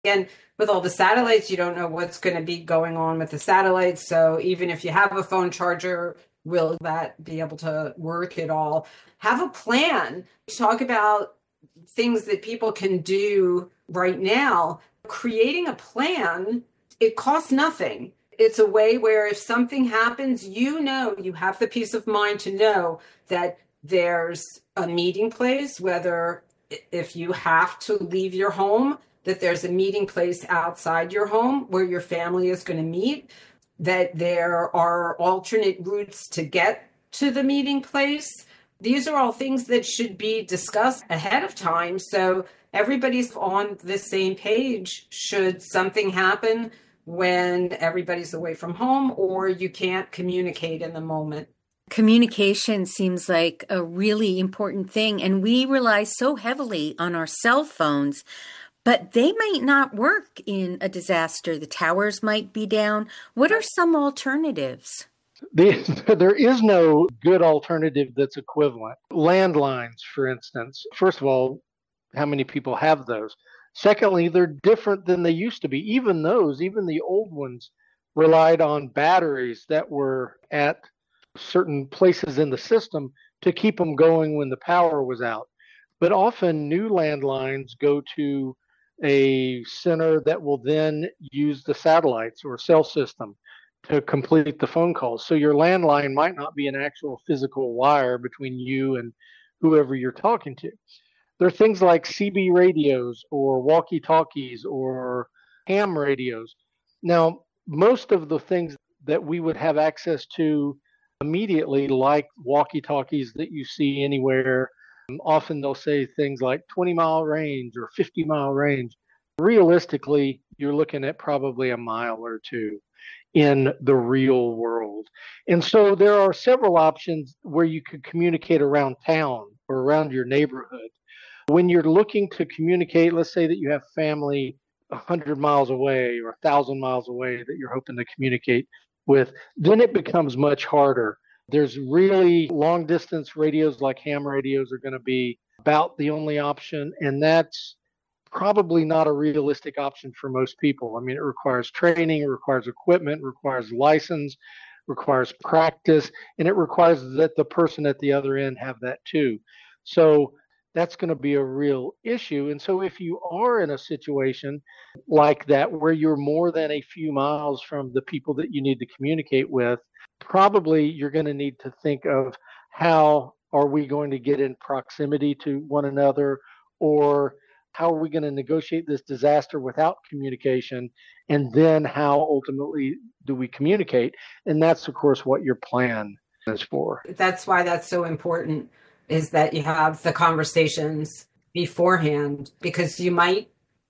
Again, with all the satellites, you don't know what's going to be going on with the satellites. So even if you have a phone charger, will that be able to work at all? Have a plan. Talk about things that people can do right now. Creating a plan, it costs nothing. It's a way where if something happens, you have the peace of mind to know that there's a meeting place, whether if you have to leave your home, that there's a meeting place outside your home where your family is going to meet, that there are alternate routes to get to the meeting place. These are all things that should be discussed ahead of time so everybody's on the same page should something happen when everybody's away from home or you can't communicate in the moment. Communication seems like a really important thing, and we rely so heavily on our cell phones, but they might not work in a disaster. The towers might be down. What are some alternatives? There is no good alternative that's equivalent. Landlines, for instance, first of all, how many people have those? Secondly, they're different than they used to be. Even those, even the old ones, relied on batteries that were at certain places in the system to keep them going when the power was out. But often new landlines go to a center that will then use the satellites or cell system to complete the phone calls. So your landline might not be an actual physical wire between you and whoever you're talking to. There are things like CB radios or walkie talkies or ham radios. Now, most of the things that we would have access to immediately, like walkie talkies that you see anywhere, often they'll say things like 20-mile range or 50-mile range. Realistically, you're looking at probably a mile or two in the real world. And so there are several options where you could communicate around town or around your neighborhood. When you're looking to communicate, let's say that you have family 100 miles away or 1,000 miles away that you're hoping to communicate with, then it becomes much harder. There's really long distance radios like ham radios are going to be about the only option, and that's probably not a realistic option for most people. I mean, it requires training, it requires equipment, it requires license, requires practice, and it requires that the person at the other end have that too. So that's going to be a real issue. And so if you are in a situation like that where you're more than a few miles from the people that you need to communicate with, probably you're going to need to think of how are we going to get in proximity to one another, or how are we going to negotiate this disaster without communication, and then how ultimately do we communicate? And that's, of course, what your plan is for. That's why that's so important, is that you have the conversations beforehand, because you might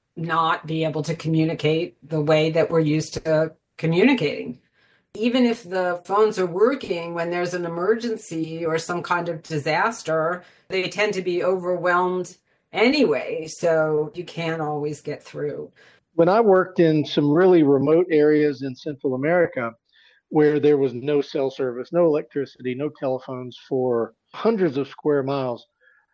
not be able to communicate the way that we're used to communicating. Even if the phones are working when there's an emergency or some kind of disaster, they tend to be overwhelmed anyway, so you can't always get through. When I worked in some really remote areas in Central America where there was no cell service, no electricity, no telephones for hundreds of square miles,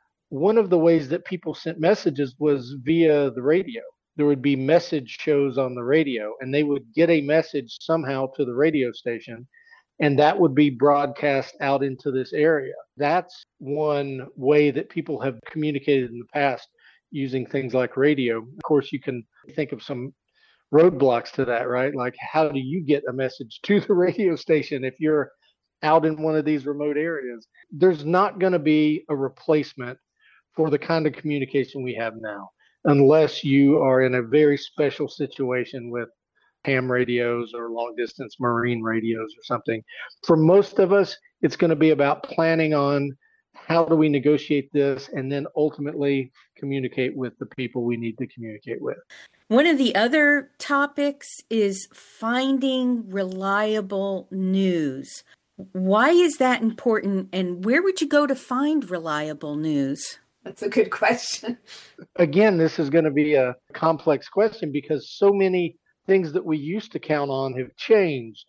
one of the ways that people sent messages was via the radio. There would be message shows on the radio, and they would get a message somehow to the radio station, and that would be broadcast out into this area. That's one way that people have communicated in the past using things like radio. Of course, you can think of some roadblocks to that, right? Like, how do you get a message to the radio station if you're out in one of these remote areas? There's not going to be a replacement for the kind of communication we have now, unless you are in a very special situation with ham radios or long distance marine radios or something. For most of us, it's going to be about planning on how do we negotiate this and then ultimately communicate with the people we need to communicate with. One of the other topics is finding reliable news. Why is that important, and where would you go to find reliable news? That's a good question. Again, this is going to be a complex question because so many things that we used to count on have changed.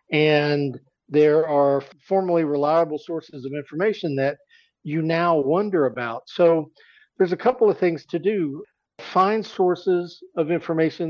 And there are formerly reliable sources of information that you now wonder about. So there's a couple of things to do. find sources of information